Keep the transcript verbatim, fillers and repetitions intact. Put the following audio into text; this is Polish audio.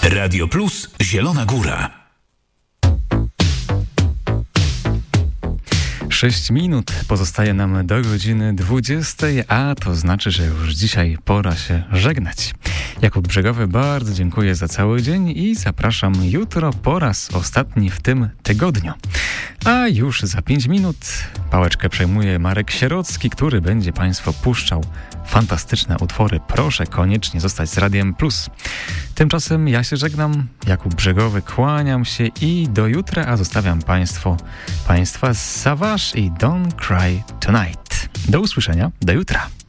Radio Plus Zielona Góra. Sześć minut pozostaje nam do godziny dwudziestej, a to znaczy, że już dzisiaj pora się żegnać. Jakub Brzegowy, bardzo dziękuję za cały dzień i zapraszam jutro po raz ostatni w tym tygodniu. A już za pięć minut pałeczkę przejmuje Marek Sierocki, który będzie Państwu puszczał fantastyczne utwory. Proszę koniecznie zostać z Radiem Plus. Tymczasem ja się żegnam, Jakub Brzegowy, kłaniam się i do jutra, a zostawiam Państwu, Państwa z Savage i Don't Cry Tonight. Do usłyszenia, do jutra.